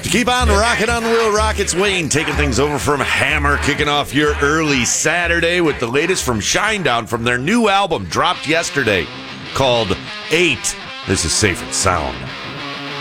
Keep on rocking on the Wheel Rockets. Wayne taking things over from Hammer, kicking off your early Saturday with the latest from Shinedown from their new album dropped yesterday called 8. This is Safe and Sound.